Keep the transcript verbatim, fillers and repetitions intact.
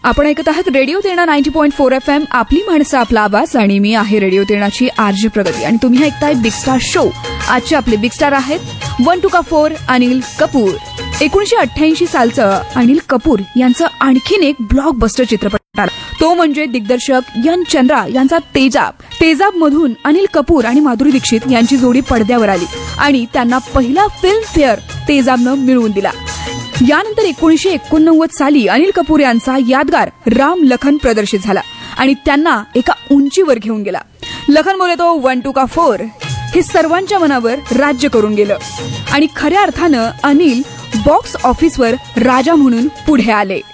आपण ऐकत आहात radio Terna ninety point four F M, आपली माणसं आपला आवाज. आणि मी आहे रेडिओ तेरणाची आरजे प्रगती आणि तुम्ही ऐकताय बिग स्टार शो. आजचे आपले बिग स्टार आहेत वन टू का फोर अनिल कपूर. एकोणीसशे अठ्ठ्याऐंशी सालचं अनिल कपूर यांचं आणखीन एक ब्लॉकबस्टर चित्रपट आला, तो म्हणजे दिग्दर्शक यन चंद्रा यांचा तेजाब. तेजाब मधून अनिल कपूर आणि माधुरी दीक्षित यांची जोडी पडद्यावर आली आणि त्यांना पहिला फिल्म फेअर तेजाबनं मिळवून दिला. यानंतर एकोणीसशे एकोणनव्वद साली अनिल कपूर यांचा यादगार राम लखन प्रदर्शित झाला आणि त्यांना एका उंचीवर घेऊन गेला. लखन बोले तो वन टू का फोर हे सर्वांच्या मनावर राज्य करून गेलं आणि खऱ्या अर्थानं अनिल बॉक्स ऑफिसवर राजा म्हणून पुढे आले.